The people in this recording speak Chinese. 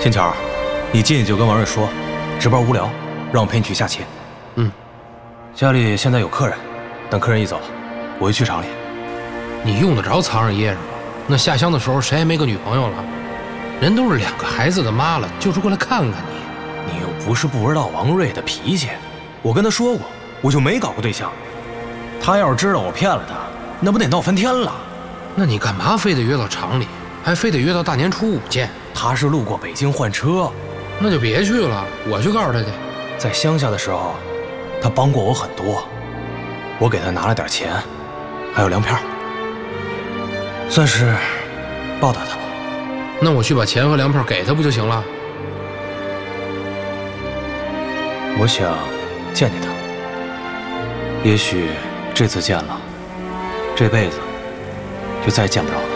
天桥，你进去就跟王瑞说，值班无聊，让我陪你去下棋。 嗯， 家里现在有客人，等客人一走，我就去厂里。 你用得着藏着掖着吗？那下乡的时候谁还没个女朋友了？人都是2个孩子的妈了，就是过来看看你。 你又不是不知道王瑞的脾气，我跟他说过，我就没搞过对象。他要是知道我骗了他，那不得闹翻天了？ 那你干嘛非得约到厂里，还非得约到大年初5见？ 他是路过北京换车， 那就别去了，我去告诉他去。 在乡下的时候，他帮过我很多，我给他拿了点钱，还有粮票，算是报答他吧。 那我去把钱和粮票给他不就行了？ 我想见见他，也许这次见了，这辈子就再也见不着了。